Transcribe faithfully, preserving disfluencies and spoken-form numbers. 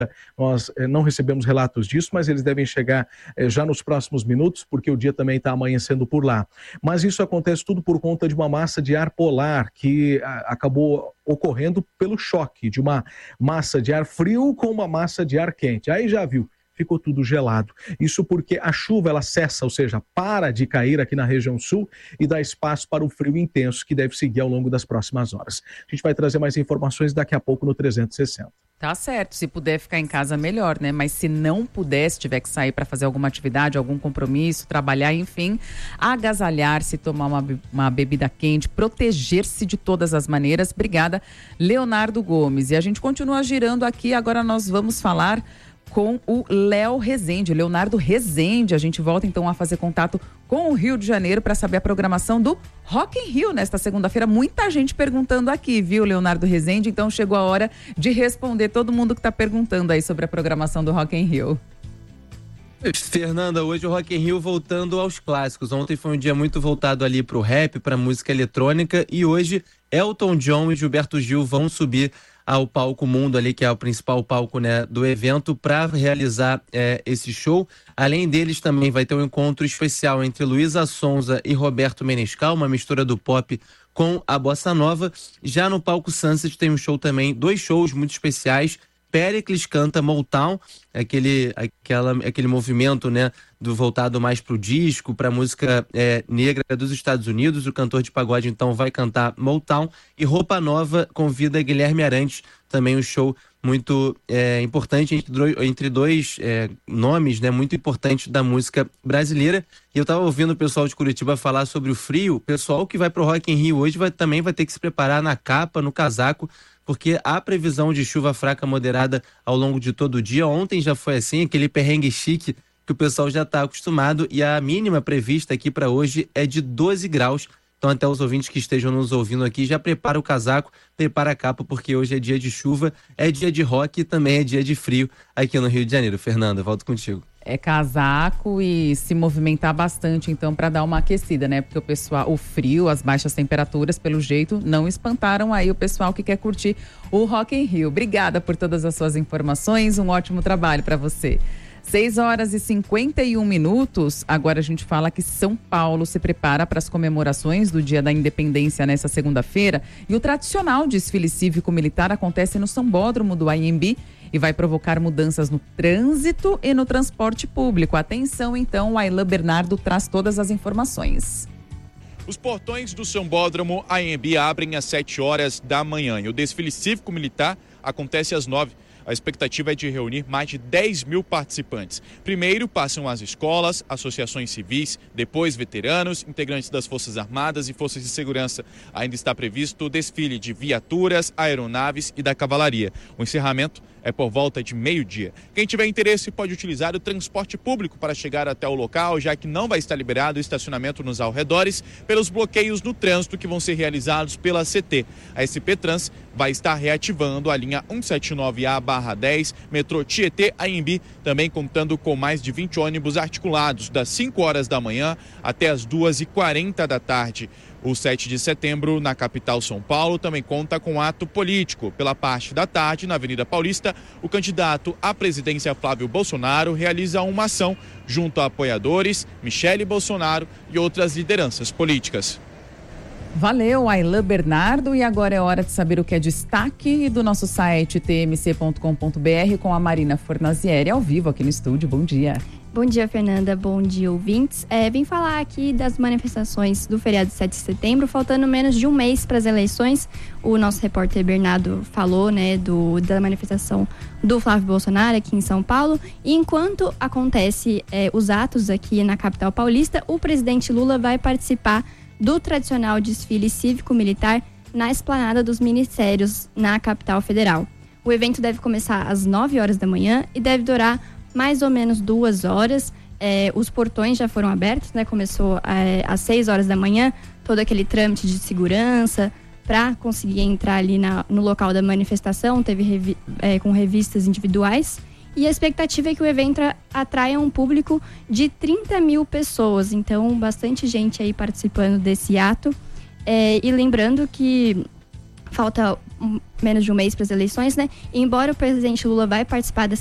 Nós eh, não recebemos relatos disso, mas eles devem chegar eh, já nos próximos minutos, porque o dia também está amanhecendo por lá. Mas isso acontece tudo por conta de uma massa de ar polar que a, acabou ocorrendo pelo choque de uma massa de ar frio com uma massa de ar quente. Aí já viu, ficou tudo gelado. Isso porque a chuva ela cessa, ou seja, para de cair aqui na região sul e dá espaço para o frio intenso que deve seguir ao longo das próximas horas. A gente vai trazer mais informações daqui a pouco no trezentos e sessenta. Tá certo, se puder ficar em casa melhor, né? Mas se não puder, se tiver que sair para fazer alguma atividade, algum compromisso, trabalhar, enfim, agasalhar-se, tomar uma, uma bebida quente, proteger-se de todas as maneiras. Obrigada, Leonardo Gomes. E a gente continua girando aqui, agora nós vamos falar com o Léo Rezende, Leonardo Rezende. A gente volta então a fazer contato com o Rio de Janeiro para saber a programação do Rock in Rio nesta segunda-feira. Muita gente perguntando aqui, viu, Leonardo Rezende? Então chegou a hora de responder todo mundo que está perguntando aí sobre a programação do Rock in Rio. Fernanda, hoje o Rock in Rio voltando aos clássicos. Ontem foi um dia muito voltado ali pro rap, pra música eletrônica, e hoje Elton John e Gilberto Gil vão subir ao palco Mundo ali, que é o principal palco, né, do evento, para realizar é, esse show. Além deles também vai ter um encontro especial entre Luísa Sonza e Roberto Menescal, uma mistura do pop com a bossa nova. Já no palco Sunset tem um show também, dois shows muito especiais. Péricles canta Motown, aquele, aquela, aquele movimento, né, do voltado mais pro disco, pra música é, negra dos Estados Unidos. O cantor de pagode então vai cantar Motown. E Roupa Nova convida Guilherme Arantes, também um show muito é, importante entre dois, entre dois é, nomes, né, muito importantes da música brasileira. E eu tava ouvindo o pessoal de Curitiba falar sobre o frio. O pessoal que vai pro Rock in Rio hoje vai, também vai ter que se preparar na capa, no casaco, porque há previsão de chuva fraca moderada ao longo de todo o dia. Ontem já foi assim, aquele perrengue chique que o pessoal já está acostumado, e a mínima prevista aqui para hoje é de doze graus. Então até os ouvintes que estejam nos ouvindo aqui, já prepara o casaco, prepara a capa, porque hoje é dia de chuva, é dia de rock e também é dia de frio aqui no Rio de Janeiro. Fernanda, volto contigo. É casaco e se movimentar bastante, então, para dar uma aquecida, né? Porque o pessoal, o frio, as baixas temperaturas, pelo jeito, não espantaram aí o pessoal que quer curtir o Rock in Rio. Obrigada por todas as suas informações, um ótimo trabalho para você. seis horas e cinquenta e um minutos. Agora a gente fala que São Paulo se prepara para as comemorações do Dia da Independência nessa segunda-feira, e o tradicional desfile cívico-militar acontece no Sambódromo do A I M B e vai provocar mudanças no trânsito e no transporte público. Atenção, então, o Aylan Bernardo traz todas as informações. Os portões do Sambódromo A I M B abrem às sete horas da manhã e o desfile cívico-militar acontece às nove. A expectativa é de reunir mais de dez mil participantes. Primeiro passam as escolas, associações civis, depois veteranos, integrantes das Forças Armadas e Forças de Segurança. Ainda está previsto o desfile de viaturas, aeronaves e da cavalaria. O encerramento é por volta de meio-dia. Quem tiver interesse pode utilizar o transporte público para chegar até o local, já que não vai estar liberado o estacionamento nos arredores pelos bloqueios no trânsito que vão ser realizados pela C T. A S P Trans vai estar reativando a linha cento e setenta e nove A barra dez, metrô Tietê A I M B, também contando com mais de vinte ônibus articulados das cinco horas da manhã até as duas e quarenta da tarde. O sete de setembro, na capital São Paulo, também conta com ato político. Pela parte da tarde, na Avenida Paulista, o candidato à presidência Flávio Bolsonaro realiza uma ação junto a apoiadores, Michele Bolsonaro e outras lideranças políticas. Valeu, Aylan Bernardo. E agora é hora de saber o que é destaque do nosso site t m c ponto com ponto b r com a Marina Fornazieri, ao vivo aqui no estúdio. Bom dia. Bom dia, Fernanda. Bom dia, ouvintes. É, vim falar aqui das manifestações do feriado de sete de setembro, faltando menos de um mês para as eleições. O nosso repórter Bernardo falou, né, do, da manifestação do Flávio Bolsonaro aqui em São Paulo. E enquanto acontece é, os atos aqui na capital paulista, o presidente Lula vai participar do tradicional desfile cívico-militar na esplanada dos ministérios na capital federal. O evento deve começar às nove horas da manhã e deve durar mais ou menos duas horas. É, os portões já foram abertos, né? Começou é, às seis horas da manhã, todo aquele trâmite de segurança para conseguir entrar ali na, no local da manifestação, teve revi, é, com revistas individuais. E a expectativa é que o evento atraia um público de trinta mil pessoas, então bastante gente aí participando desse ato. É, e lembrando que falta um, menos de um mês para as eleições, né? E embora o presidente Lula vai participar dessa